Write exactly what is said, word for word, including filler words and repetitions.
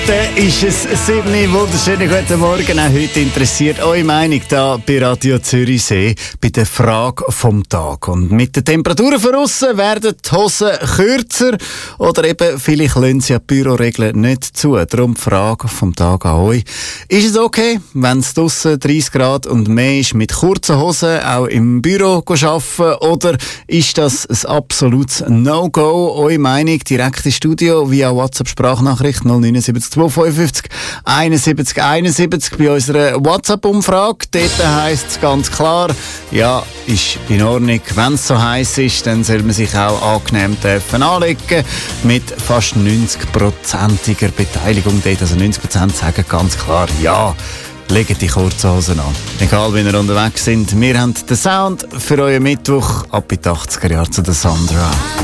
Dann ist es sieben. Wunderschönen guten Morgen. Auch heute interessiert eure Meinung da bei Radio Zürichsee bei der Frage vom Tag. Und mit den Temperaturen von aussen werden die Hosen kürzer oder eben vielleicht lassen sie ja die Büroregeln nicht zu. Darum die Frage vom Tag an euch. Ist es okay, wenn es draussen dreißig Grad und mehr ist, mit kurzen Hosen auch im Büro arbeiten? Oder ist das ein absolutes No-Go? Eure Meinung direkt ins Studio via WhatsApp-Sprachnachricht null neun sieben zwei fünf fünf einundsiebzig einundsiebzig bei unserer WhatsApp-Umfrage. Dort heisst es ganz klar, ja, ist in Ordnung. Wenn es so heiß ist, dann soll man sich auch angenehm dürfen anlegen. Mit fast neunzig-prozentiger Beteiligung dort. Also neunzig Prozent sagen ganz klar, ja, legt die kurzen Hosen an. Egal, wie ihr unterwegs sind. Wir haben den Sound für euren Mittwoch ab in die achtziger Jahre zu der Sandra.